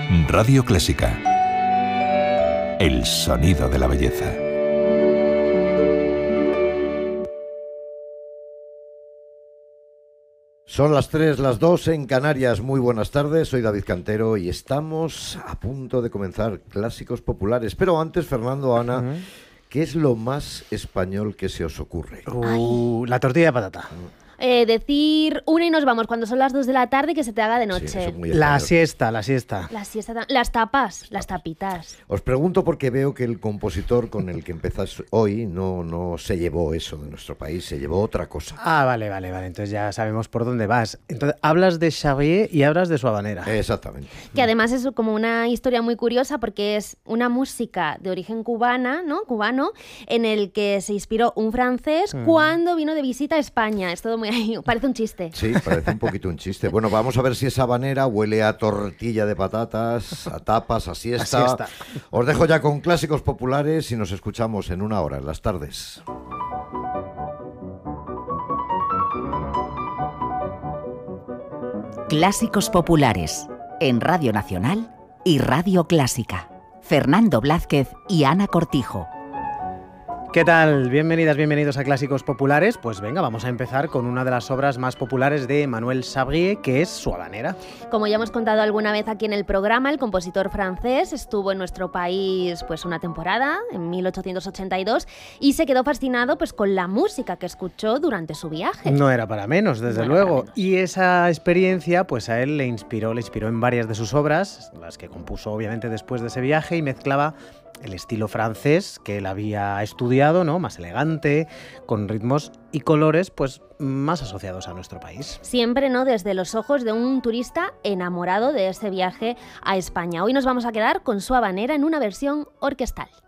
Radio Clásica. El sonido de la belleza. Son las 3, las 2 en Canarias. Muy buenas tardes, soy David Cantero y estamos a punto de comenzar Clásicos Populares. Pero antes, Fernando, Ana, ¿qué es lo más español que se os ocurre? La tortilla de patata. Decir una y nos vamos cuando son las 2 de la tarde y que se te haga de noche. Sí, eso es muy La español. siesta. La siesta, las tapas, las tapitas. Os pregunto porque veo que el compositor con el que empezáis hoy no se llevó eso de nuestro país, se llevó otra cosa. Vale. Entonces ya sabemos por dónde vas. Entonces, hablas de Xavier y hablas de su habanera. Exactamente. Que además es como una historia muy curiosa porque es una música de origen cubano, en el que se inspiró un francés cuando vino de visita a España. Es todo muy ahí, parece un chiste. Sí, parece un poquito un chiste. Bueno, vamos a ver si esa habanera huele a tortilla de patatas, a tapas, a siesta. A siesta. Os dejo ya con Clásicos Populares y nos escuchamos en una hora, en las tardes. Clásicos Populares, en Radio Nacional y Radio Clásica. Fernando Blázquez y Ana Cortijo. ¿Qué tal? Bienvenidos a Clásicos Populares. Pues venga, vamos a empezar con una de las obras más populares de Manuel Xavier, que es su habanera. Como ya hemos contado alguna vez aquí en el programa, el compositor francés estuvo en nuestro país pues una temporada, en 1882, y se quedó fascinado pues con la música que escuchó durante su viaje. No era para menos, desde luego. Y esa experiencia pues a él le inspiró en varias de sus obras, las que compuso obviamente después de ese viaje, y mezclaba el estilo francés que él había estudiado, ¿no? Más elegante, con ritmos y colores pues más asociados a nuestro país. Siempre, ¿no?, desde los ojos de un turista enamorado de ese viaje a España. Hoy nos vamos a quedar con su habanera en una versión orquestal.